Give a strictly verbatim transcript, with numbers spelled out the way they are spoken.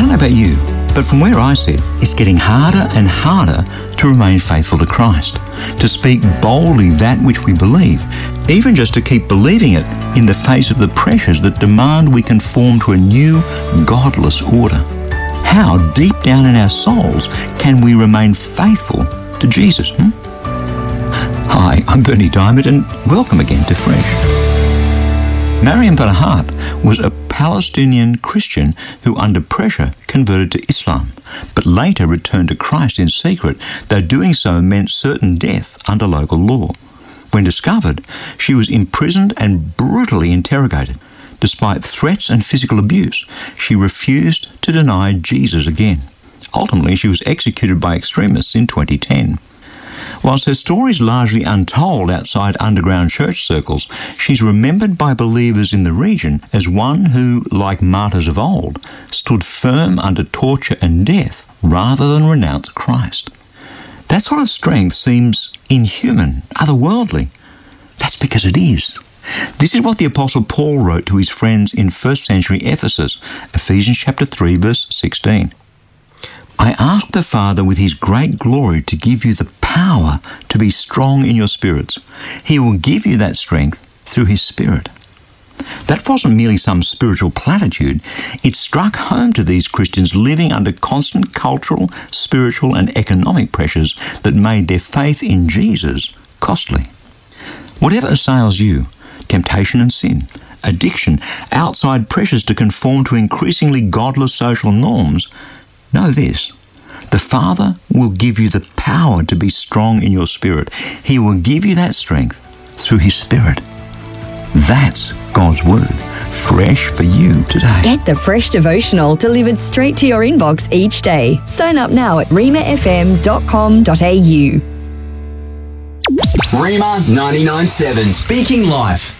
know about you, but from where I sit, it's getting harder and harder to remain faithful to Christ, to speak boldly that which we believe, even just to keep believing it in the face of the pressures that demand we conform to a new, godless order. How, deep down in our souls, can we remain faithful to Jesus? Hmm? Hi, I'm Bernie Diamond, and welcome again to Fresh. Mariam Barahat was a Palestinian Christian who, under pressure, converted to Islam, but later returned to Christ in secret, though doing so meant certain death under local law. When discovered, she was imprisoned and brutally interrogated. Despite threats and physical abuse, she refused to deny Jesus again. Ultimately, she was executed by extremists in twenty ten. Whilst her story is largely untold outside underground church circles, she's remembered by believers in the region as one who, like martyrs of old, stood firm under torture and death rather than renounce Christ. That sort of strength seems inhuman, otherworldly. That's because it is. This is what the Apostle Paul wrote to his friends in first century Ephesus, Ephesians chapter three, verse sixteen. I ask the Father with his great glory to give you the power to be strong in your spirits. He will give you that strength through his Spirit. That wasn't merely some spiritual platitude. It struck home to these Christians living under constant cultural, spiritual and economic pressures that made their faith in Jesus costly. Whatever assails you, temptation and sin, addiction, outside pressures to conform to increasingly godless social norms, know this: the Father will give you the power to be strong in your spirit. He will give you that strength through his Spirit. That's God's Word, fresh for you today. Get the Fresh Devotional delivered straight to your inbox each day. Sign up now at rhema f m dot com dot a u. Rhema ninety-nine point seven, Speaking Life.